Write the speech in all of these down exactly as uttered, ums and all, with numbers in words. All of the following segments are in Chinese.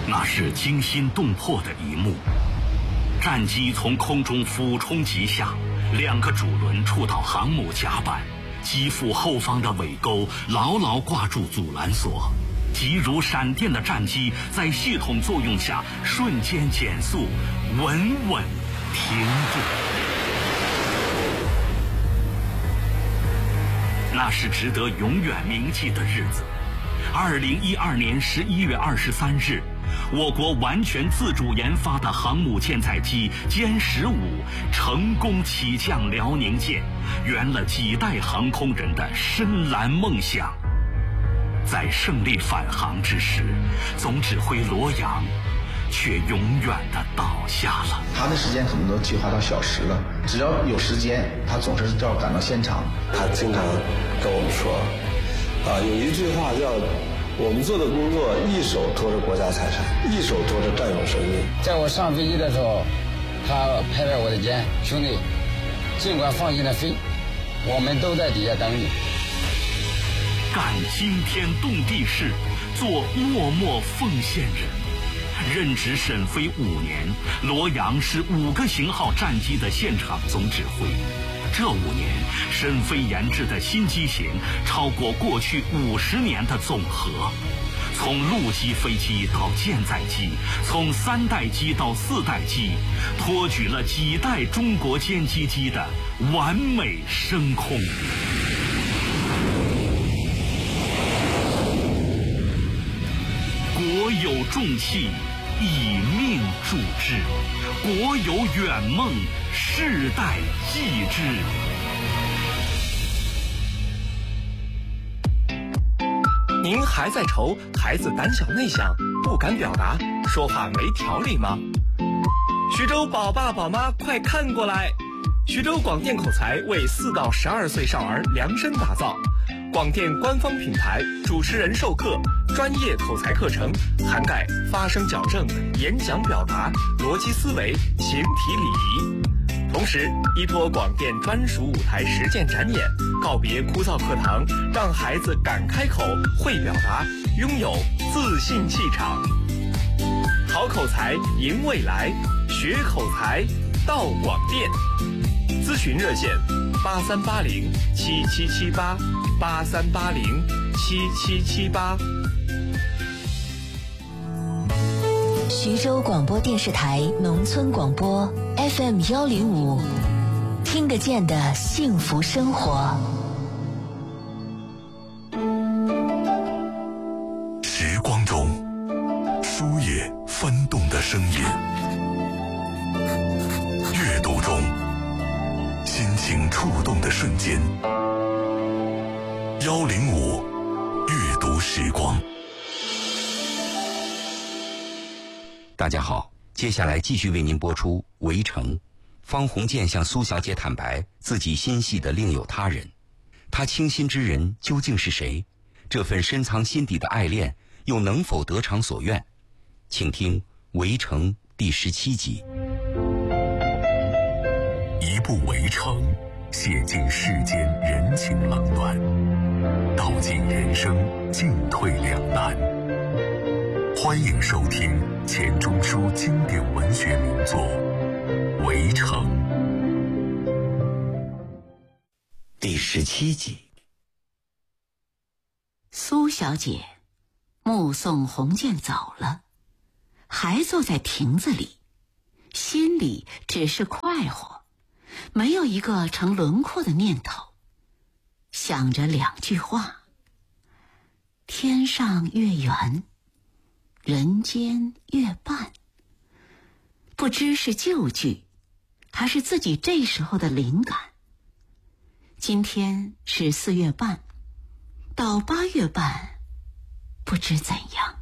那是惊心动魄的一幕。战机从空中俯冲急下，两个主轮触到航母甲板，机腹后方的尾钩牢牢挂住阻拦索，急如闪电的战机在系统作用下瞬间减速，稳稳停住。那是值得永远铭记的日子。二零一二年十一月二十三日，我国完全自主研发的航母舰载机歼十五成功起降辽宁舰，圆了几代航空人的深蓝梦想。在胜利返航之时，总指挥罗阳却永远的倒下了。 他的时间可能都计划到小时了，只要有时间，他总是要赶到现场。 他经常跟我们说，啊，有一句话叫我们做的工作一手托着国家财产，一手托着战友生命。 在我上飞机的时候，他拍拍我的肩，兄弟，尽管放心的飞，我们都在底下等你。 干惊天动地事，做默默奉献人。任职沈飞五年，罗阳是五个型号战机的现场总指挥。这五年，沈飞研制的新机型超过过去五十年的总和。从陆基飞机到舰载机，从三代机到四代机，托举了几代中国歼击机的完美升空。国有重器，以命铸之；国有远梦，世代继之。 您还在愁孩子胆小内向，不敢表达，说话没条理吗？徐州宝爸宝妈快看过来！徐州广电口才为四到十二岁少儿量身打造，广电官方品牌，主持人授课，专业口才课程，涵盖发声矫正、演讲表达、逻辑思维、形体礼仪。同时，依托广电专属舞台实践展演，告别枯燥课堂，让孩子敢开口、会表达，拥有自信气场。好口才赢未来，学口才到广电。咨询热线：八三八零七七七八，八三八零七七七八。 徐州广播电视台农村广播 F M 幺零五，听得见的幸福生活。 时光中，书页翻动的声音；阅读中，心情触动的瞬间。幺零五阅读时光。 大家好，接下来继续为您播出《围城》。方鸿渐向苏小姐坦白自己心系的另有他人，他倾心之人究竟是谁？这份深藏心底的爱恋又能否得偿所愿？请听《围城》第十七集。 一部《围城》，写尽世间人情冷暖，道尽人生进退两难。欢迎收听钱钟书经典文学名作《围城》 第十七集。 苏小姐目送鸿渐走了，还坐在亭子里，心里只是快活，没有一个成轮廓的念头，想着两句话：天上月圆，人间月半。不知是旧句，还是自己这时候的灵感。今天是四月半，到八月半，不知怎样。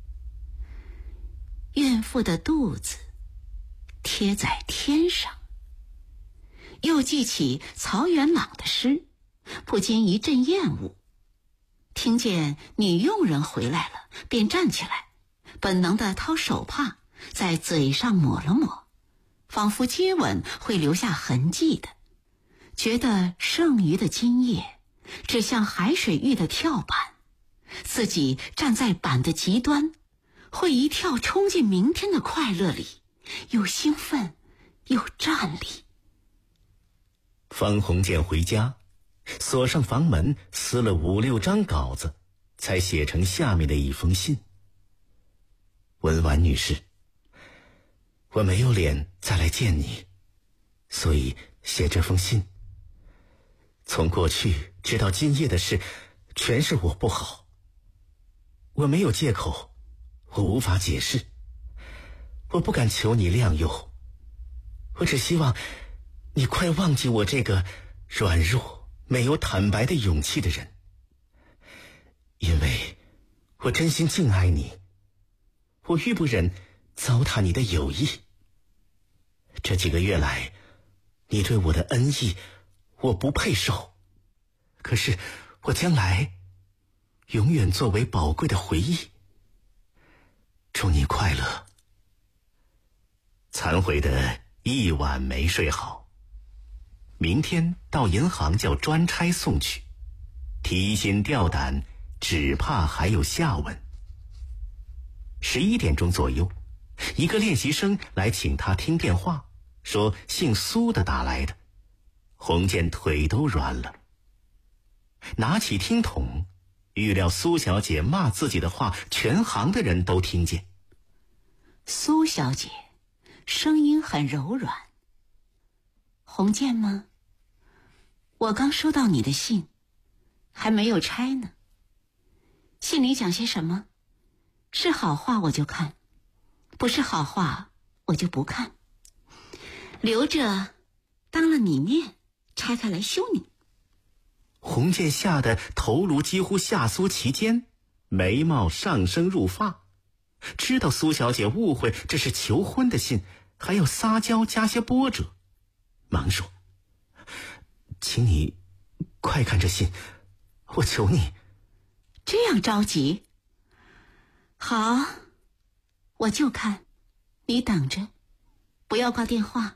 怨妇的肚子贴在天上。又记起曹元朗的诗，不禁一阵厌恶。听见女佣人回来了，便站起来，本能地掏手帕在嘴上抹了抹，仿佛接吻会留下痕迹的，觉得剩余的今夜只像海水浴的跳板，自己站在板的极端， 会一跳冲进明天的快乐里，又兴奋又站立。 方鸿渐回家，锁上房门，撕了五六张稿子，才写成下面的一封信。文婉女士，我没有脸再来见你，所以写这封信。从过去直到今夜的事，全是我不好。我没有借口，我无法解释，我不敢求你谅宥，我只希望你快忘记我这个软弱、没有坦白的勇气的人，因为我真心敬爱你，我愈不忍糟蹋你的友谊。这几个月来，你对我的恩义，我不配受，可是我将来永远作为宝贵的回忆。祝你快乐。残回的一晚没睡好，明天到银行叫专差送去，提心吊胆，只怕还有下文。十一点钟左右，一个练习生来请他听电话，说姓苏的打来的。鸿渐腿都软了，拿起听筒，预料苏小姐骂自己的话全行的人都听见。 苏小姐声音很柔软。鸿渐吗？我刚收到你的信，还没有拆呢。信里讲些什么？是好话我就看，不是好话我就不看，留着当了你面拆开来羞你。 鸿渐吓得头颅几乎下缩其间，眉毛上升入发，知道苏小姐误会这是求婚的信，还要撒娇加些波折，忙说：请你快看这信，我求你。 这样着急？好，我就看，你等着，不要挂电话。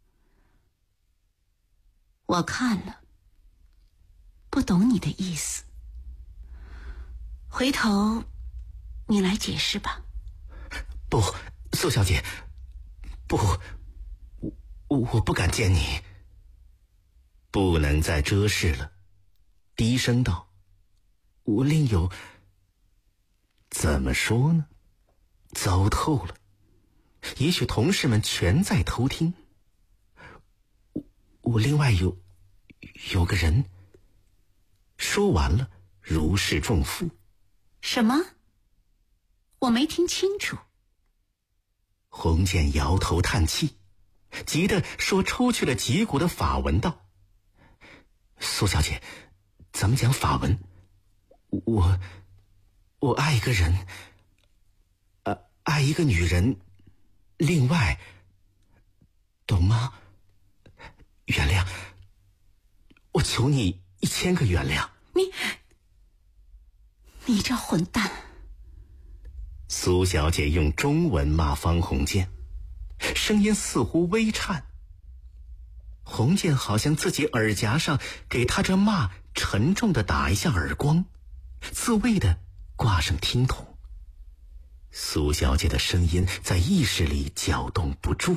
我看了，不懂你的意思，回头你来解释吧。 不，苏小姐，不，我我不敢见你。不能再遮饰了，低声道：我另有……怎么说呢？糟透了，也许同事们全在偷听。我我另外有有个人。说完了，如释重负。 什么？我没听清楚。 鸿渐摇头叹气，急得说抽去了脊骨的法文道：苏小姐，咱们讲法文。我我爱一个人，呃，爱一个女人，另外，懂吗？原谅，我求你一千个原谅。 你你这混蛋！ 苏小姐用中文骂方鸿渐，声音似乎微颤。鸿渐好像自己耳夹上给他这骂沉重的打一下耳光，自慰的挂上听筒。苏小姐的声音在意识里搅动不住。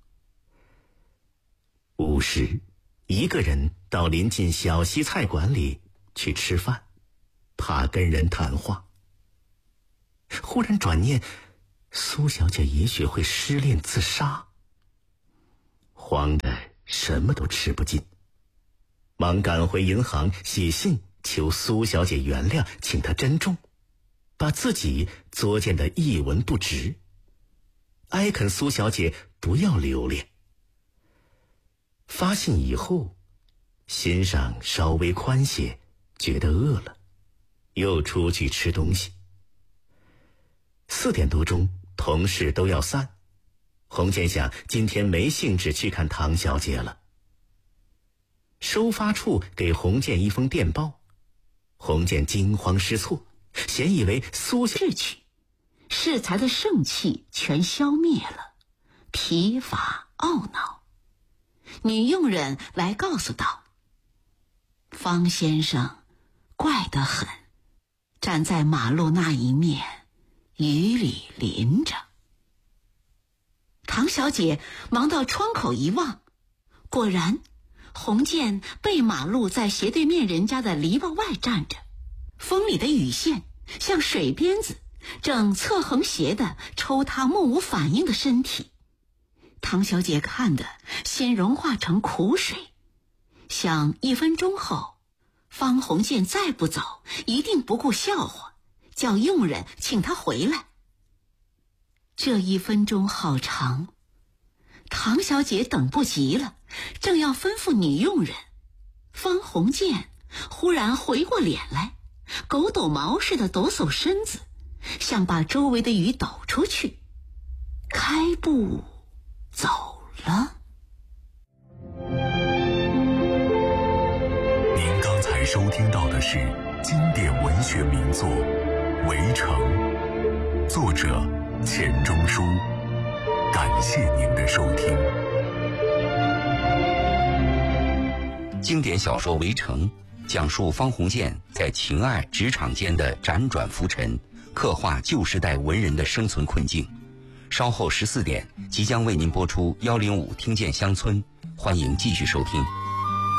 午时，一个人到临近小西菜馆里去吃饭，怕跟人谈话。忽然转念，苏小姐也许会失恋自杀，慌得什么都吃不进，忙赶回银行写信求苏小姐原谅，请她珍重，把自己作践得一文不值，哀恳苏小姐不要留恋。发信以后，心上稍微宽些，觉得饿了，又出去吃东西。四点多钟，同事都要散，鸿渐想今天没兴致去看唐小姐了。收发处给鸿渐一封电报，鸿渐惊慌失措，先以为苏小去，适才的盛气全消灭了，疲乏懊恼。女佣人来告诉道：方先生怪得很，站在马路那一面， 雨里淋着。唐小姐忙到窗口一望，果然红建背马路在斜对面人家的篱笆外站着，风里的雨线像水鞭子，正侧横斜地抽他目无反应的身体。唐小姐看得先融化成苦水，想一分钟后方鸿渐再不走，一定不顾笑话，叫佣人请他回来。这一分钟好长，唐小姐等不及了，正要吩咐女佣人，方鸿渐忽然回过脸来，狗抖毛似的抖擞身子，想把周围的雨抖出去，开步走了。 您刚才收听到的是经典文学名作《围城》，作者钱钟书。感谢您的收听。 经典小说《围城》讲述方鸿渐在情爱职场间的辗转浮沉，刻画旧时代文人的生存困境。稍后十四点即将为您播出幺零五听见乡村，欢迎继续收听。